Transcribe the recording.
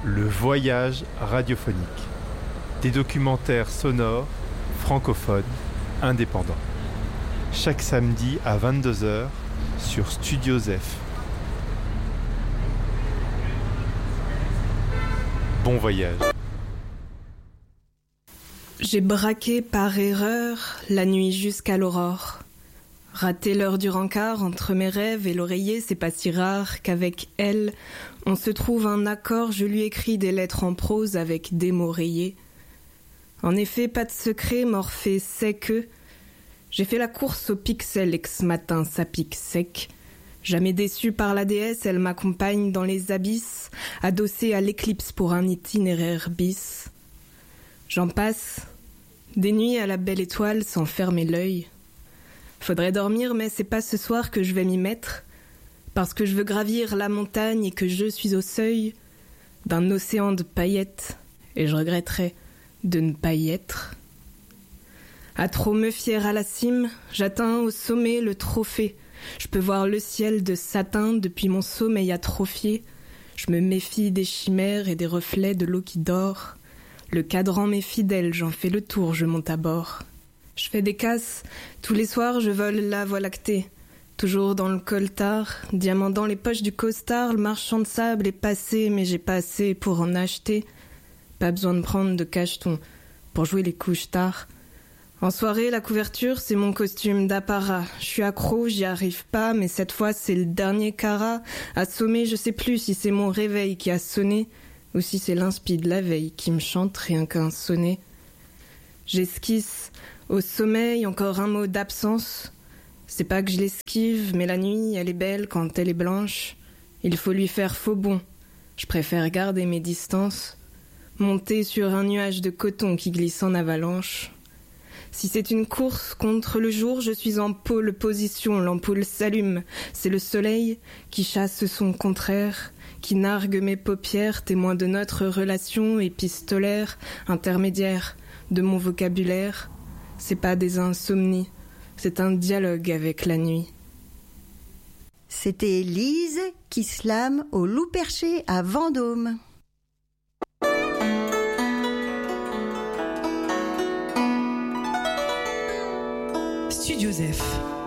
Le voyage radiophonique. Des documentaires sonores, francophones, indépendants. Chaque samedi à 22h sur Studio Zef. Bon voyage. J'ai braqué par erreur la nuit jusqu'à l'aurore. Rater l'heure du rencard entre mes rêves et l'oreiller, c'est pas si rare qu'avec elle, on se trouve un accord. Je lui écris des lettres en prose avec des mots rayés. En effet, pas de secret, Morphée sait que j'ai fait la course au pixel et que ce matin ça pique sec. Jamais déçue par la déesse, elle m'accompagne dans les abysses, adossée à l'éclipse pour un itinéraire bis. J'en passe, des nuits à la belle étoile sans fermer l'œil. Faudrait dormir, mais c'est pas ce soir que je vais m'y mettre, parce que je veux gravir la montagne et que je suis au seuil d'un océan de paillettes, et je regretterais de ne pas y être. À trop me fier à la cime, j'atteins au sommet le trophée. Je peux voir le ciel de satin depuis mon sommeil atrophié. Je me méfie des chimères et des reflets de l'eau qui dort. Le cadran m'est fidèle, j'en fais le tour, je monte à bord. Je fais des casses, tous les soirs je vole la voie lactée. Toujours dans le coltard, diamant dans les poches du costard, le marchand de sable est passé, mais j'ai pas assez pour en acheter. Pas besoin de prendre de cacheton pour jouer les couches tard. En soirée, la couverture, c'est mon costume d'apparat. Je suis accro, j'y arrive pas, mais cette fois c'est le dernier carat. Assommé, je sais plus si c'est mon réveil qui a sonné ou si c'est l'inspi de la veille qui me chante rien qu'un sonnet. J'esquisse au sommeil encore un mot d'absence. C'est pas que je l'esquive, mais la nuit, elle est belle quand elle est blanche. Il faut lui faire faux bond. Je préfère garder mes distances. Monter sur un nuage de coton qui glisse en avalanche. Si c'est une course contre le jour, je suis en pôle position, l'ampoule s'allume. C'est le soleil qui chasse son contraire, qui nargue mes paupières, témoin de notre relation épistolaire, intermédiaire de mon vocabulaire. C'est pas des insomnies, c'est un dialogue avec la nuit. C'était Lise qui slame au Loup Perché à Vendôme. Studio Zef.